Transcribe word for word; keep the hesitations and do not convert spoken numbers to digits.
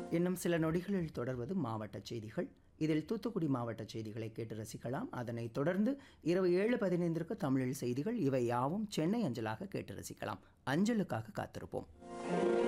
இன்னும் சில நொடிகளில் தொடர்வது மாவட்ட செய்திகள். இதில் தூத்துக்குடி மாவட்ட செய்திகளை கேட்டு ரசிக்கலாம். அதனைத் தொடர்ந்து இரவு ஏழு பதினைந்திற்கு தமிழில் செய்திகள். இவை யாவும் சென்னை அஞ்சலாக கேட்டு ரசிக்கலாம். அஞ்சலுக்காக காத்திருப்போம்.